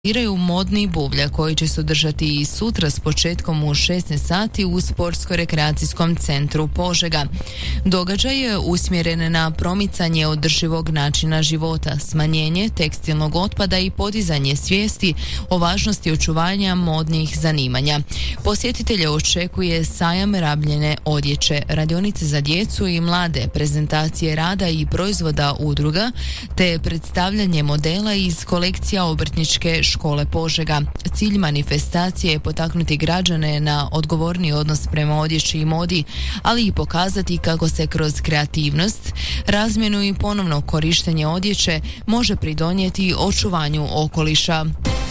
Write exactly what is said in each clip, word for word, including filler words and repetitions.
Iraju modni buvlja koji će se održati i sutra s početkom u šesnaest sati u Sportsko-rekreacijskom centru Požega. Događaj je usmjeren na promicanje održivog načina života, smanjenje tekstilnog otpada i podizanje svijesti o važnosti očuvanja modnih zanimanja. Posjetitelje očekuje sajam rabljene odjeće, radionice za djecu i mlade, prezentacije rada i proizvoda udruga, te predstavljanje modela iz kolekcija obrtničke škole Požega. Cilj manifestacije je potaknuti građane na odgovorni odnos prema odjeći i modi, ali i pokazati kako se kroz kreativnost, razmjenu i ponovno korištenje odjeće može pridonijeti očuvanju okoliša.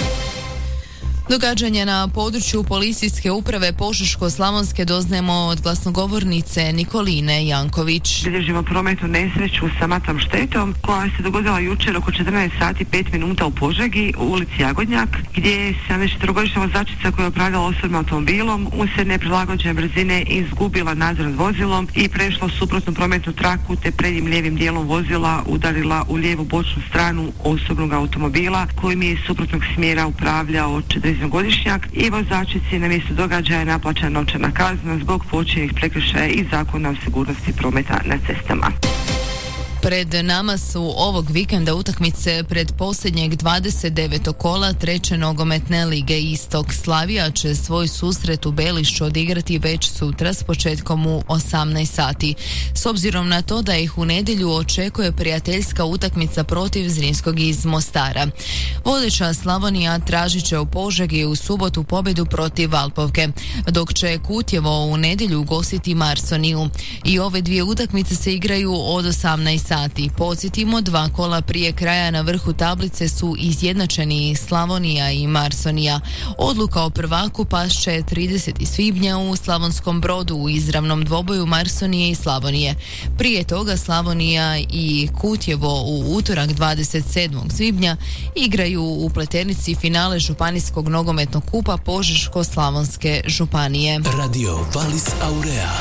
Događanja na području policijske uprave Požeško-slavonske doznajemo od glasnogovornice Nikoline Janković. Bilježimo prometnu nesreću sa matom štetom koja se dogodila jučer oko četrnaest sati pet minuta u Požegi u ulici Jagodnjak, gdje je sedamdesetčetverogodišnja vozačica koja je upravljala osobnim automobilom usred neprilagođene brzine izgubila nadzor nad vozilom i prešla u suprotnu prometnu traku te prednjim lijevim dijelom vozila udarila u lijevu bočnu stranu osobnog automobila kojim je iz suprotnog smjera upravljao četrdesetgodišnjak i vozačici na mjestu događaja naplaćena novčana kazna zbog počinjenih prekršaja iz Zakona o sigurnosti prometa na cestama. Pred nama su ovog vikenda utakmice pred posljednjeg dvadeset devetog kola treće nogometne lige Istok. Slavija će svoj susret u Belišću odigrati već sutra s početkom u osamnaest sati. S obzirom na to da ih u nedjelju očekuje prijateljska utakmica protiv Zrinskog iz Mostara. Vodeća Slavonija tražit će u Požegi u subotu pobjedu protiv Valpovke, dok će Kutjevo u nedjelju ugostiti Marsoniju. I ove dvije utakmice se igraju od osamnaest sati. Podsjetimo, dva kola prije kraja na vrhu tablice su izjednačeni Slavonija i Marsonija. Odluka o prvaku past će tridesetog svibnja u Slavonskom Brodu u izravnom dvoboju Marsonije i Slavonije. Prije toga Slavonija i Kutjevo u utorak dvadeset sedmog svibnja igraju u Pleternici finale Županijskog nogometnog kupa Požeško-slavonske županije. Radio Valis Aurea.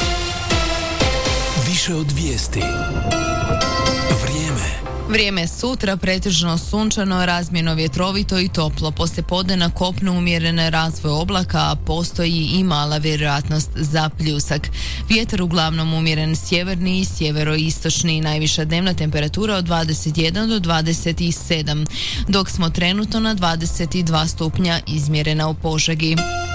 Više od vijesti. Vrijeme sutra pretežno sunčano, razmjerno vjetrovito i toplo. Poslijepodne na kopnu umjeren razvoj oblaka, a postoji i mala vjerojatnost za pljusak. Vjetar uglavnom umjeren sjeverni i sjeveroistočni, najviša dnevna temperatura od dvadeset jedan do dvadeset sedam, dok smo trenutno na dvadeset dva stupnja izmjerena u Požegi.